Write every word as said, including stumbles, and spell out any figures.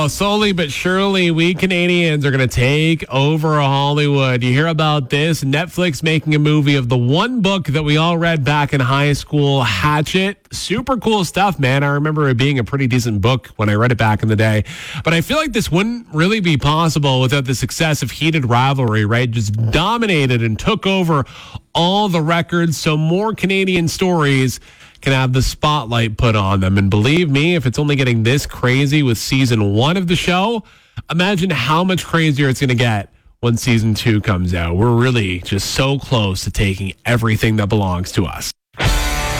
know, slowly but surely, we Canadians are going to take over Hollywood. You hear about this? Netflix making a movie of the one book that we all read back in high school, Hatchet. Super cool stuff, man. I remember it being a pretty decent book when I read it back in the day. But I feel like this wouldn't really be possible without the success of Heated Rivalry, right? Just dominated and took over all the records, so more Canadian stories can have the spotlight put on them. And believe me, if it's only getting this crazy with season one of the show, imagine how much crazier it's going to get when season two comes out. We're really just so close to taking everything that belongs to us.